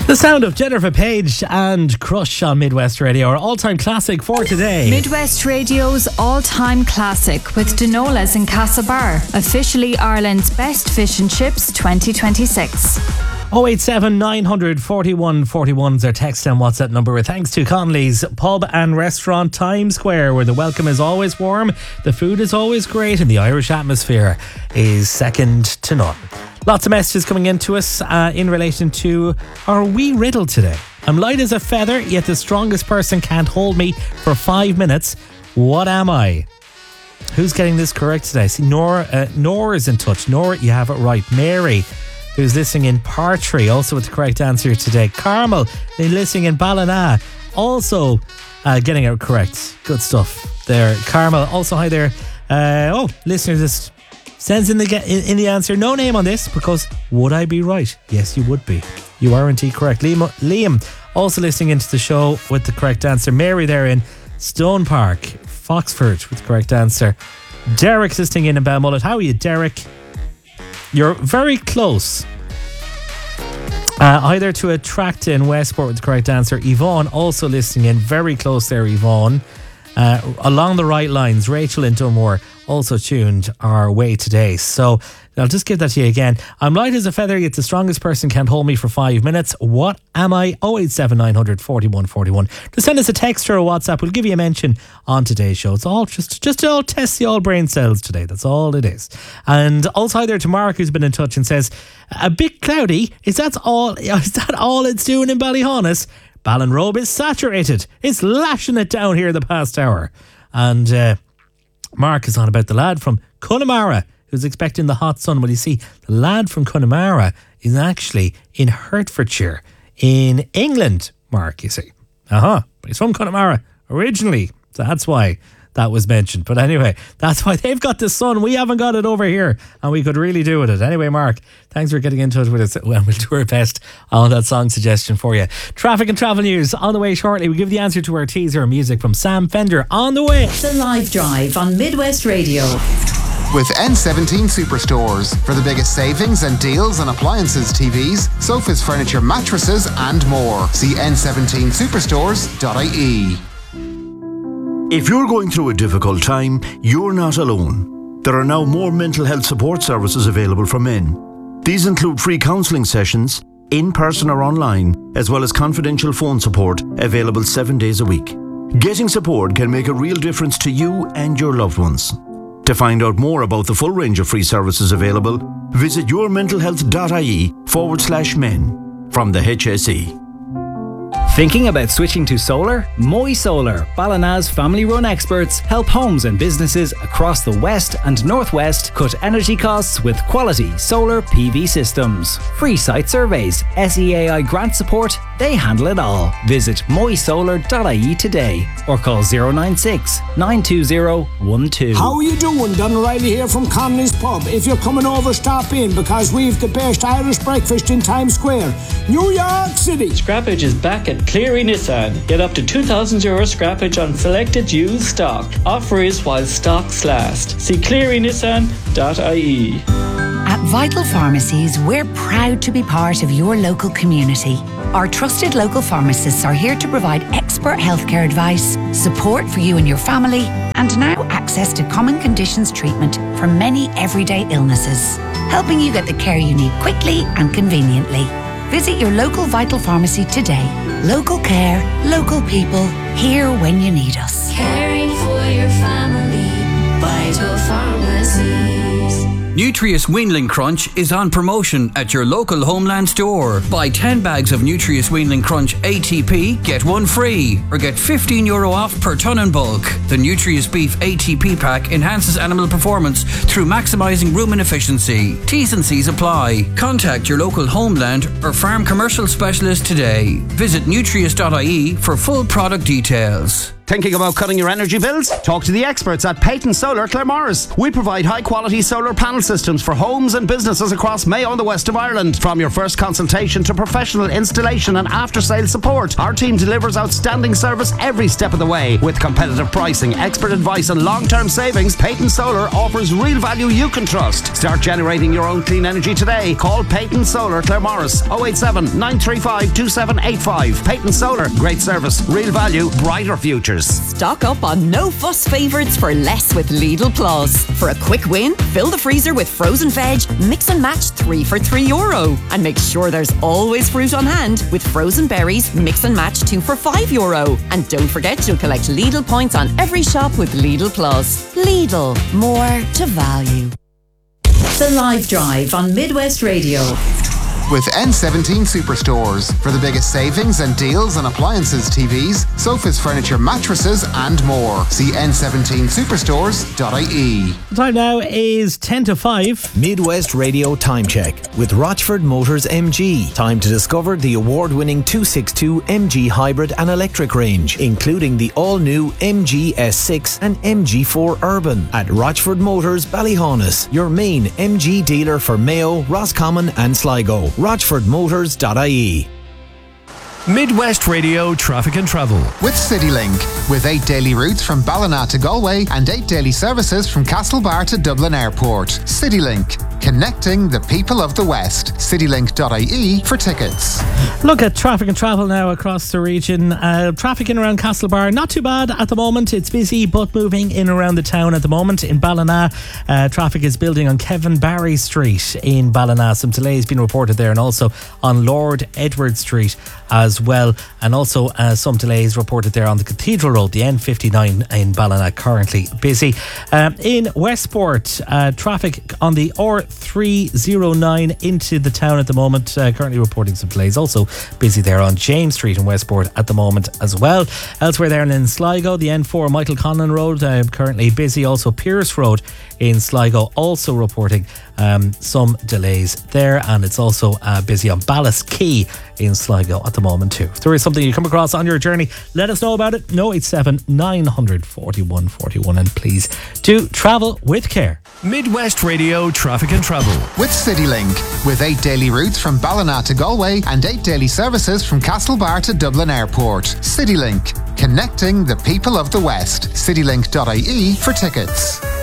The sound of Jennifer Page and Crush on Midwest Radio, our all-time classic for today. Midwest Radio's all-time classic with Dinolas in Castlebar, officially Ireland's best fish and chips 2026. 087 900 41 41 is our text and WhatsApp number, with thanks to Connolly's Pub and Restaurant Times Square, where the welcome is always warm, the food is always great, and the Irish atmosphere is second to none. Lots of messages coming into us in relation to our wee riddle today. I'm light as a feather, yet the strongest person can't hold me for 5 minutes. What am I? Who's getting this correct today? See, Nora is in touch. Nora, you have it right. Mary, who's listening in Partry, also with the correct answer today. Carmel, listening in Ballina, also getting it correct. Good stuff there. Carmel, also hi there. Listener just sends in the answer. No name on this, because would I be right? Yes, you would be. You are indeed correct. Liam, also listening into the show with the correct answer. Mary there in Stone Park, Foxford, with the correct answer. Derek's listening in Balmullet. How are you, Derek? You're very close. Either to a tract in Westport with the correct answer. Yvonne also listening in, very close there, Yvonne. Along the right lines, Rachel in Dunmore also tuned our way today. So I'll just give that to you again. I'm light as a feather, yet the strongest person can't hold me for 5 minutes. What am I? 087 900 41 41. Just send us a text or a WhatsApp. We'll give you a mention on today's show. It's all just to all test the old brain cells today. That's all it is. And also hi there to Mark, who's been in touch and says, a bit cloudy. Is that all it's doing in Ballyhonus? Ballinrobe is saturated. It's lashing it down here the past hour. And Mark is on about the lad from Connemara who's expecting the hot sun. Well, you see, the lad from Connemara is actually in Hertfordshire in England, Mark, you see. But he's from Connemara originally, so that's why that was mentioned. But anyway, that's why they've got the sun. We haven't got it over here, and we could really do with it. Anyway, Mark, thanks for getting in touch with us. Well, we'll do our best on that song suggestion for you. Traffic and travel news on the way shortly. We'll give the answer to our teaser music from Sam Fender on the way. The Live Drive on Midwest Radio. With N17 Superstores for the biggest savings and deals on appliances, TVs, sofas, furniture, mattresses and more. See n17superstores.ie. If you're going through a difficult time, you're not alone. There are now more mental health support services available for men. These include free counselling sessions, in person or online, as well as confidential phone support available 7 days a week. Getting support can make a real difference to you and your loved ones. To find out more about the full range of free services available, visit yourmentalhealth.ie/men from the HSE. Thinking about switching to solar? Moy Solar, Ballina's family-run experts, help homes and businesses across the West and Northwest cut energy costs with quality solar PV systems. Free site surveys, SEAI grant support, they handle it all. Visit moysolar.ie today or call 096 920 12. How are you doing? Don O'Reilly here from Connolly's Pub. If you're coming over, stop in, because we've the best Irish breakfast in Times Square, New York City. Scrappage is back at Cleary Nissan. Get up to €2,000 scrappage on selected used stock. Offer is while stocks last. See clearynissan.ie. At Vital Pharmacies, we're proud to be part of your local community. Our trusted local pharmacists are here to provide expert healthcare advice, support for you and your family, and now access to common conditions treatment for many everyday illnesses, helping you get the care you need quickly and conveniently. Visit your local Vital Pharmacy today. Local care, local people, here when you need us. Caring for your family, Vital Pharmacies. Nutrius Weanling Crunch is on promotion at your local Homeland store. Buy 10 bags of Nutrius Weanling Crunch ATP, get one free, or get €15 off per tonne in bulk. The Nutrius Beef ATP pack enhances animal performance through maximising rumen efficiency. T's and C's apply. Contact your local Homeland or farm commercial specialist today. Visit nutrius.ie for full product details. Thinking about cutting your energy bills? Talk to the experts at Peyton Solar Claremorris. We provide high-quality solar panel systems for homes and businesses across Mayo and the west of Ireland. From your first consultation to professional installation and after-sales support, our team delivers outstanding service every step of the way. With competitive pricing, expert advice and long-term savings, Peyton Solar offers real value you can trust. Start generating your own clean energy today. Call Peyton Solar Claremorris 087 935 2785. Peyton Solar, great service, real value, brighter futures. Stock up on no fuss favourites for less with Lidl Plus. For a quick win, fill the freezer with frozen veg, mix and match 3 for €3. And make sure there's always fruit on hand with frozen berries, mix and match 2 for €5. And don't forget you'll collect Lidl points on every shop with Lidl Plus. Lidl, more to value. The Live Drive on Midwest Radio. With N17 Superstores for the biggest savings and deals on appliances, TVs, sofas, furniture, mattresses and more. See n17superstores.ie. The time now is 10 to 5. Midwest Radio Time Check with Rochford Motors MG. Time to discover the award-winning 262 MG hybrid and electric range, including the all-new MG S6 and MG4 Urban at Rochford Motors Ballyhaunis, your main MG dealer for Mayo, Roscommon and Sligo. RochfordMotors.ie. Midwest Radio Traffic and Travel. With CityLink. With 8 daily routes from Ballina to Galway and 8 daily services from Castlebar to Dublin Airport. CityLink. Connecting the people of the West. CityLink.ie for tickets. Look at traffic and travel now across the region. Traffic in around Castlebar, not too bad at the moment. It's busy, but moving in around the town at the moment. In Ballina, traffic is building on Kevin Barry Street in Ballina. Some delays being reported there, and also on Lord Edward Street as well. And also some delays reported there on the Cathedral Road, the N59 in Ballina, currently busy. In Westport, traffic on the R309 into the town at the moment, currently reporting some delays. Also busy there on James Street in Westport at the moment as well. Elsewhere there in Sligo, the N4 Michael Conlon Road, currently busy. Also Pierce Road in Sligo, also reporting some delays there, and it's also busy on Ballas Quay in Sligo at the moment too. If there is something you come across on your journey, let us know about it. 087 900 41 41, and please do travel with care. Midwest Radio Traffic and Travel. With CityLink. With 8 daily routes from Ballina to Galway and 8 daily services from Castlebar to Dublin Airport. CityLink. Connecting the people of the West. CityLink.ie for tickets.